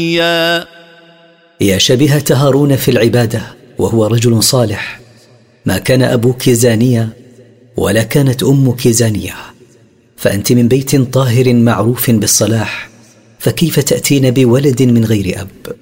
يا شبيهة هارون في العبادة وهو رجل صالح، ما كان أبوك زانيا ولا كانت أمك زانية، فأنت من بيت طاهر معروف بالصلاح، فكيف تأتين بولد من غير أب؟